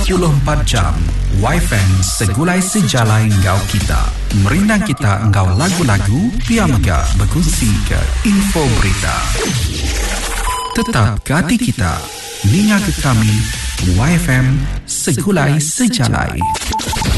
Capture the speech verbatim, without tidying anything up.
puluh empat jam Y F M segulai sejalai engkau kita. Merindang kita engkau lagu-lagu, Pia Mega berkongsi ke info berita. Tetap ke hati kita, ninga ke kami, Y F M segulai sejalai.